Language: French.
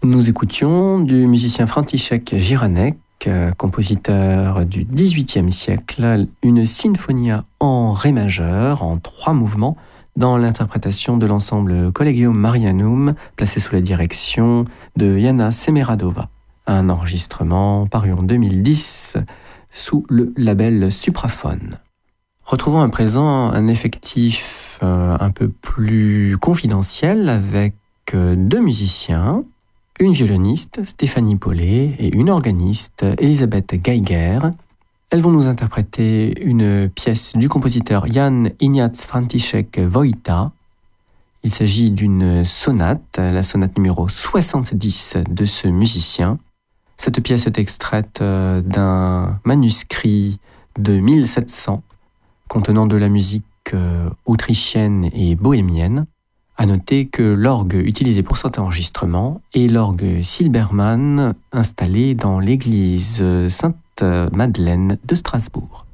Nous écoutions du musicien František Jiranek, compositeur du XVIIIe siècle, une sinfonia en ré majeur, en 3 mouvements, dans l'interprétation de l'ensemble Collegium Marianum, placé sous la direction de Jana Semeradova. Un enregistrement paru en 2010 sous le label Supraphone. Retrouvons à présent un effectif un peu plus confidentiel avec 2 musiciens, une violoniste, Stéphanie Paulet, et une organiste, Elisabeth Geiger. Elles vont nous interpréter une pièce du compositeur Jan Ignác František Vojta. Il s'agit d'une sonate, la sonate numéro 70 de ce musicien. Cette pièce est extraite d'un manuscrit de 1700 contenant de la musique autrichienne et bohémienne. À noter que l'orgue utilisé pour cet enregistrement est l'orgue Silbermann installé dans l'église Sainte-Madeleine de Strasbourg.